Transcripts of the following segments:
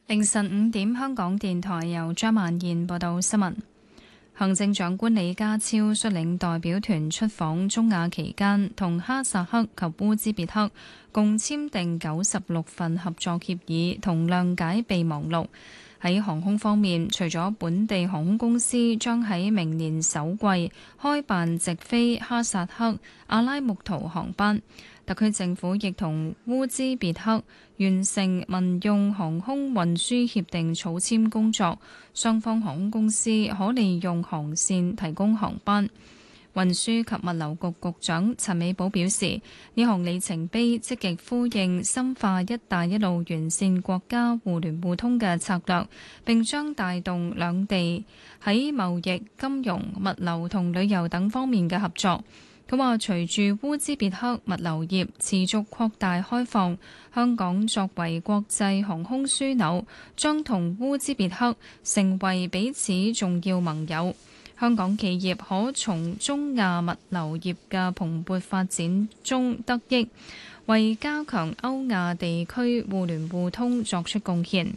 凌晨5點，香港電台由張曼燕報道新聞。行政長官李家超率領代表團出訪中亞期間，同哈薩克及烏茲別克共簽訂96份合作協議同諒解備忘錄。喺航空方面，除咗本地航空公司將喺明年首季開辦直飛哈薩克、阿拉木圖航班，特區政府亦同烏茲別克完成民用航空運輸協定草簽工作，雙方航空公司可利用航線提供航班。運輸及物流局局長陳美寶表示，呢項里程碑積極呼應深化一帶一路完善國家互聯互通嘅策略，並將帶動兩地喺貿易、金融、物流同旅遊等方面嘅合作。佢話：隨住烏茲別克物流業持續擴大開放，香港作為國際航空樞紐，將同烏茲別克成為彼此重要盟友。香港企業可從中亞物流業嘅蓬勃發展中得益，為加強歐亞地區互聯互通作出貢獻。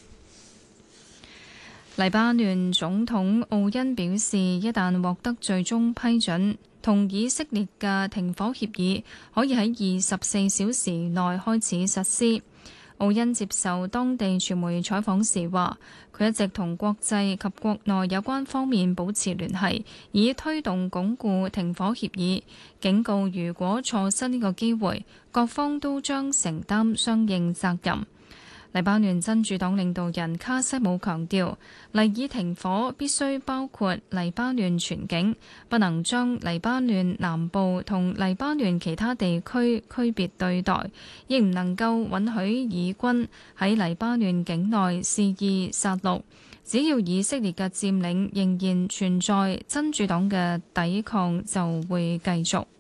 黎巴嫩總統奧恩表示，一旦獲得最終批准，同以色列嘅停火協議可以喺24小時內開始實施。奧恩接受當地傳媒採訪時話，佢一直同國際及國內有關方面保持聯繫，以推動鞏固停火協議，警告如果錯失呢個機會，各方都將承擔相應責任。黎巴嫩真主黨領導人卡西姆強調，黎以停火必須包括黎巴嫩全境，不能將黎巴嫩南部同黎巴嫩其他地區區別對待，亦唔能夠允許以軍喺黎巴嫩境內肆意殺戮。只要以色列嘅佔領仍然存在，真主黨嘅抵抗就會繼續。